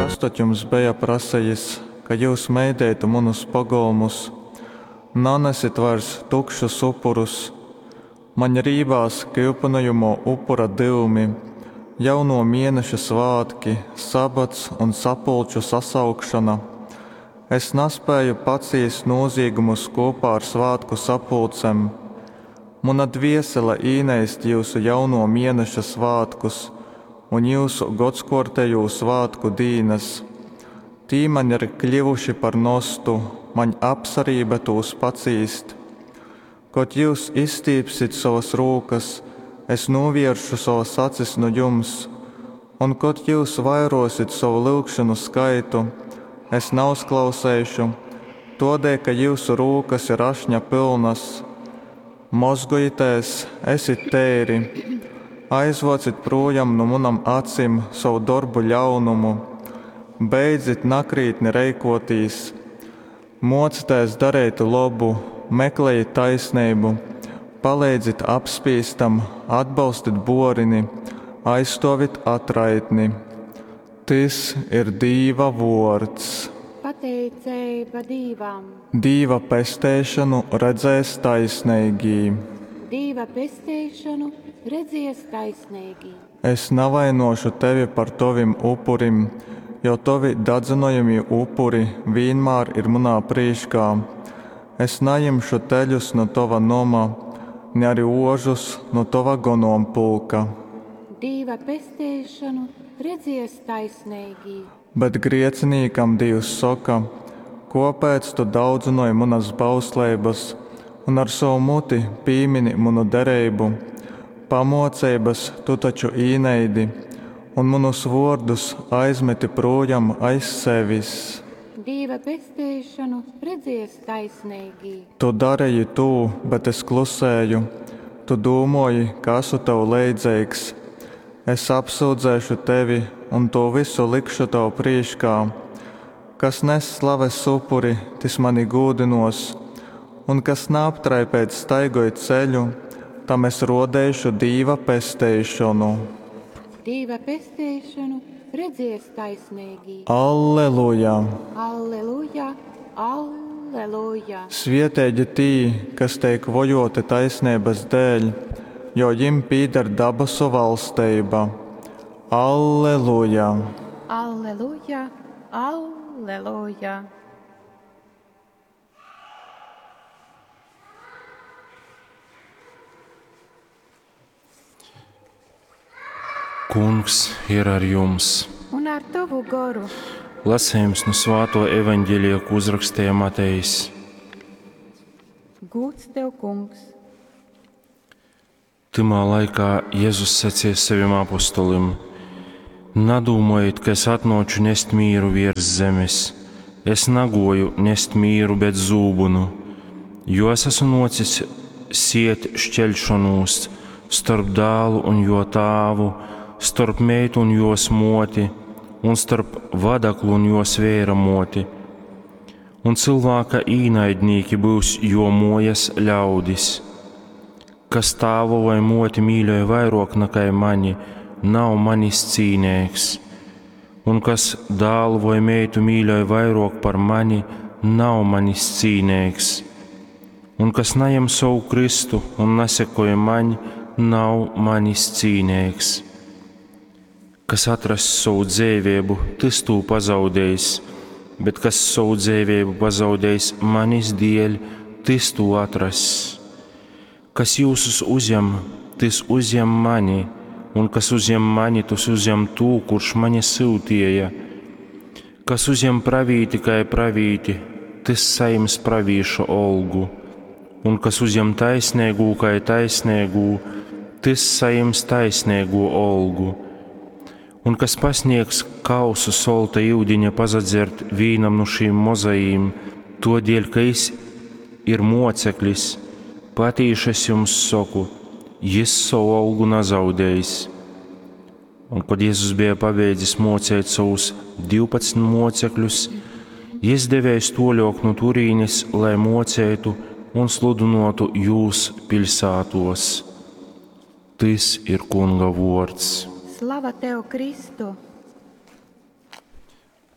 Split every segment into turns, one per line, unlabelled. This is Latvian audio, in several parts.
kas tad jums bija prasījis, ka jūs mēdētu manus pagalmus? Nanesit vairs tukšus upurus. Man rībās kilpinājumu upura divmi, jauno mēneša svātki, sabats un sapulču sasaukšana. Es nespēju pacīst nozīgumus kopā ar svātku sapulcem. Mana dviesele īnēst jūsu jauno mēneša svātkus un jūsu godskortēju svātku dīnas. Tī man ir kļuvuši par nostu, man apsarība tūs pacīst. Kaut jūs izstīpsit savas rūkas, es novieršu savas acis no jums, un kaut jūs vairosit savu lūgšanu skaitu, es neuzklausēšu, todēļ, ka jūsu rūkas ir ašņa pilnas. Mozgojitēs, esit tēri, aizvocit projām no manam acim savu darbu ļaunumu, beidzit nakrītni reikotīs, mocitēs darēt labu, meklējiet taisnību, palīdzit apspīstam, atbalstit borini, aizstāvit atraitni. Tas ir Dieva vārds.
Pateicība Dievam.
Dieva pestēšanu redzēs taisnīgi.
Dieva pestēšanu redzēs taisnīgi.
Es nevainošu tevi par taviem upurim, jo tavi dadzinojamie upuri vienmēr ir manā priekšā. Es neņemšu teļus no tava noma, ne arī ožus no tava gonompulka.
Dieva pestēšanu redzēs taisnīgi.
Bet griecinīkam Dievs saka, kāpēc tu daudzinoji manas bauslības un ar savu muti pīmini manu derību? Pamocības tu taču īneidi un manus vārdus aizmeti projām aiz sevis.
Dieva pestēšanu redzēs taisnīgi.
Tu darīji to, bet es klusēju. Tu domāji, ka esmu tev līdzīgs. Es apsūdzēšu tevi un to visu likšu tev priekšā. Kas nes slaves upuri, tas mani gūdinos, un kas neaptrai pēc staigoju ceļu, tam es rodēšu Dieva pestēšanu.
Dieva pestēšanu redzēs taisnīgi.
Alleluja!
Alleluja! Alleluja!
Svietēģi tī, kas tiek vojoti taisnības dēļ, jo jim pīder dabasu valstība. Alleluja!
Alleluja! Alleluja!
Kungs ir ar jums.
Un ar tavu garu.
Lasījums no Svēto evaņģēlija, ko uzrakstīja Matejs.
Gods tev, kungs!
Timā laikā Jēzus sacīja saviem apostolim: Nedomājiet, ka es atnācu nest mīru virs zemes. Es negoju nest mīru, bet zūbunu, jo es esmu nocis siet šķelšanos starp dēlu un jo tāvu, starp meitu un jos moti, un starp vadaklu un jos vēra moti. Un cilvēka īnaidnīki būs jo mojas ļaudis. Kas tāvu vai moti mīļoja vairāk nekā mani, nav manis cīnīgs. Un kas dēlu vai meitu mīļoja vairāk par mani, nav manis cīnīgs. Un kas neņem savu Kristu un nesekoja man, nav manis cīnīgs. Kas atrast savu dzīvību, tas to pazaudējis, bet kas savu dzīvību pazaudējis manis dēļ, tas to atrast. Kas jūsus uzņem, tas uzņem mani, un kas uzņem mani, tas uzņem to, kurš mani sūtīja. Kas uzņem pravīti kā pravīti, tas saims pravīšu olgu, un kas uzņem taisnīgu kā taisnīgu, tas saims taisnīgu olgu. Un kas pasniegs kausu solta ūdeņa pazadzert vīnam no šīm mozajīm, to dēļ, ka viņš ir moceklis, patīši es jums saku, viņš savu algu nezaudējis. Un, kad Jēzus bija pabeidzis mocēt savus 12 mocekļus, viņš devējis toļok no turīnes, lai mocētu un sludinotu jūs pilsētos. Tas ir Kunga vārds.
Slava tev, Kristu!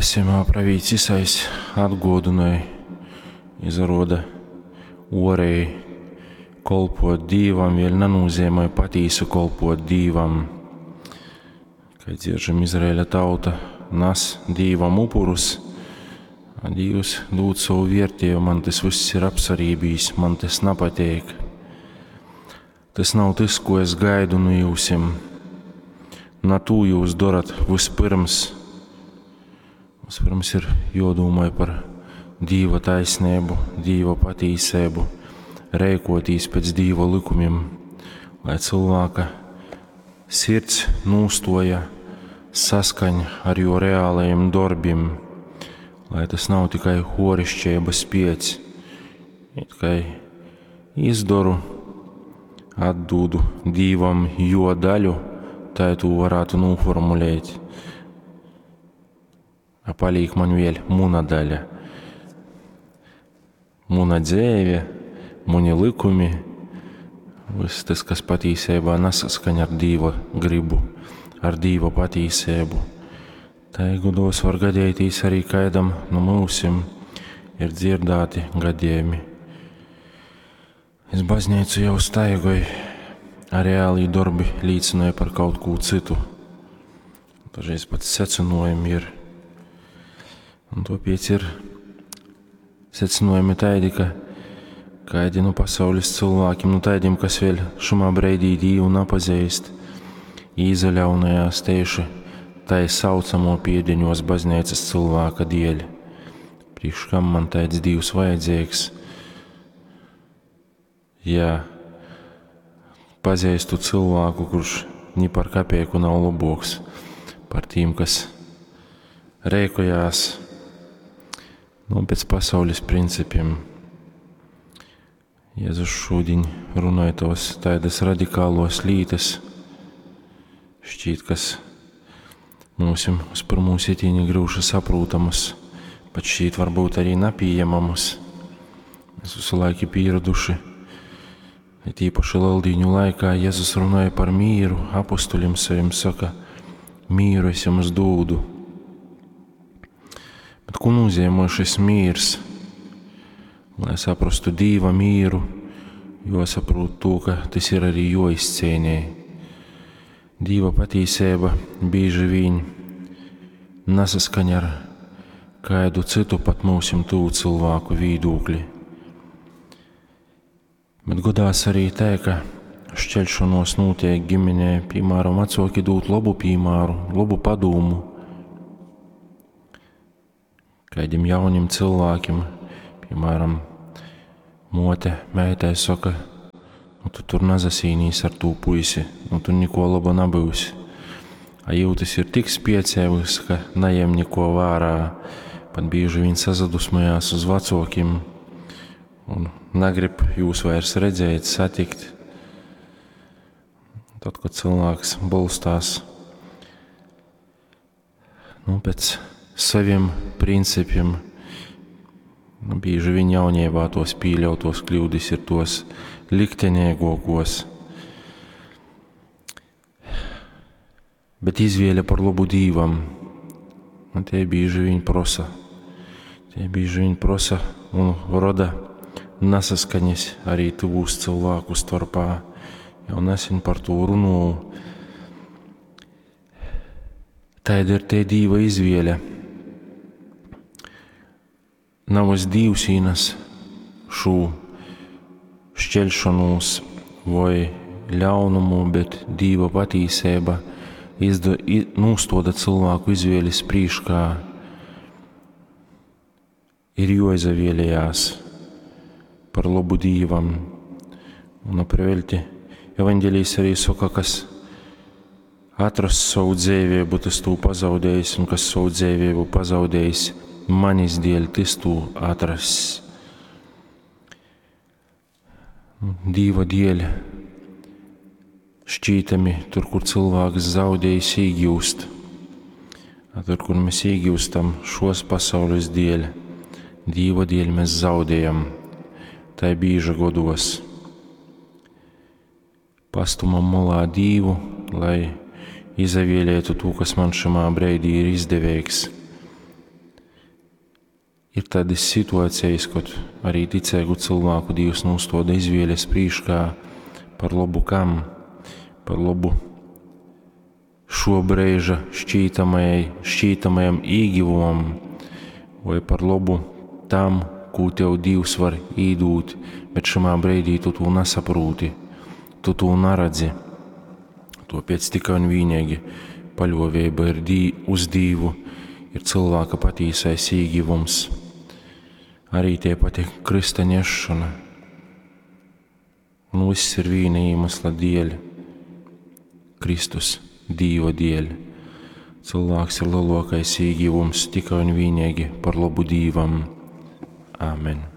lasījumā pravīts Isais atgādināja, izrāda orēji kolpot Dīvam, vēl nenozīmē patīsu kolpot Dīvam. Kad dziršam Izraēļa tauta nas Dīvam upurus, a Dīvs dod savu vērtību, man tas viss ir apsvarībīs, man tas nepateik. Tas nav tas, ko es gaidu no jūsim. Na to jūs darat vispirms. Vispirms ir jādomā par Dīva taisnību, Dīva patīsību, rēkotīs pēc Dīva likumiem, lai cilvēka sirds nūstoja saskaņa ar jo reālajiem darbiem, lai tas nav tikai horišķības piec, tikai izdaru, atdūdu Dīvam jo daļu, tā tu varētu noformulēt. A palīk man vēl muna daļa, muna dzēve, muni likumi, viss tas, kas patīsībā nesaskaņa ar Dīva gribu, ar Dīva patīsību. Tā gudos var gadētīs arī kaidam no mūsim ir dzirdāti gadījumi. Es baznīcu jau staigoju, a reālī darbi līdzināja par kaut ko citu. Dažreiz pats secinojumi ir. Un tāpēc ir secinojumi tādi, ka kaidi no pasaules cilvēkiem, no tādiem, kas vēl šumā breidī Dīvu napazīst, izaļaunajās tieši tai saucamo piedeņos baznīcas cilvēka dēļ. Priekš kam man tāds Dievs vajadzīgs? Ja pazīstu cilvēku, kurš ni par kapeiku nav labāks par tiem, kas rēkojās pēc pasaules principiem. Jēzus šodien runāja tos tādas radikālos lītas, šķīt, kas mums uz pirmū sitieni grūši saprūtamas, pat šķīt varbūt arī nepieņemamas. Mēs visu laiku pieraduši. Et īpaši Laldīņu laikā Jēzus runāja par mīru, apostoļiem saviem saka, mīru es jums dodu. Bet ko nozīmē šis mīrs? Lai saprastu Dīva mīru, jo saprot to, ka tas ir arī jāizcīnē. Dīva patīsība bieži vien nesaskaņa ar kādu citu pat mūsim tuvu cilvēku viedokli. Bet godās arī tā, ka šķelšanos notiek ģimenē, piemēram, vecāki dod labu piemēru, labu padomu. Kādiem jauniem cilvēkiem, piemēram, mote, meitai saka, tu tur nezasīnīs ar tū puisi, tu neko laba nebūsi. A jūtas ir tik spiecēvis, ka nejem neko vārā, pat bieži viņi sazadusmojās uz vecākiem un negrib jūs vairs redzēt, satikt. Tad, kad cilvēks balstās pēc saviem principiem, bieži vien jauniebā tos pīļautos kļūdis ir tos likteņēgokos. Bet izvēle par labu Dīvam, tie bieži viņi prosa. Tie bieži viņi prosa un roda nesaskaņas arī tuvūs cilvēku starpā. Jau nesen par to runāju. Tāda ir tie Dīva izvēle. Nav es Dievsīnas šo šķelšanos vai ļaunumu, bet Dīva patīsība nūstoda cilvēku izvēles priekšā. Ir jāizvēlējās par labu Dīvam. Un aprevelti evaņģēlijs arī saka, kas atrast savu dzīvību, tas to pazaudējis, un kas savu dzīvību pazaudējis, manis dēļ, tas to atrast. Dīva dēļ šķītami tur, kur cilvēks zaudējis īgūst. Tur, kur mēs īgūstam šos pasaules dēļ, Dīva dēļ mēs zaudējam. Tai bīža godos. Pastumam molā Dīvu, lai izavēlētu to, kas man šamā breidī ir izdevīgs. Ir tādas situācijas, kad arī ticīgu cilvēku Dievs nostāda izvēles priekšā par labu kam, par labu šobrīd šķītamajam ieguvumam, vai par labu tam, ko tev Dievs var iedot, bet šajā brīdī tu to nesaproti, tu to neredzi. Tāpēc tikai un vienīgi paļāvība uz Dievu ir cilvēka patiesais ieguvums. Arī tie pati krista nešana. Un viss ir viena iemesla dēļ, Kristus, Dieva dēļ. Cilvēks ir lielākais ieguvums tikai un vienīgi par labu Dievam. Āmen.